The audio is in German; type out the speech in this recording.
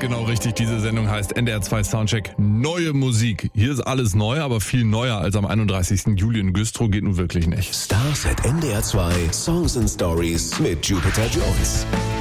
genau richtig. Diese Sendung heißt NDR 2 Soundcheck Neue Musik. Hier ist alles neu, aber viel neuer als am 31. Juli in Güstrow geht nun wirklich nicht. Stars at NDR 2 Songs and Stories mit Jupiter Jones.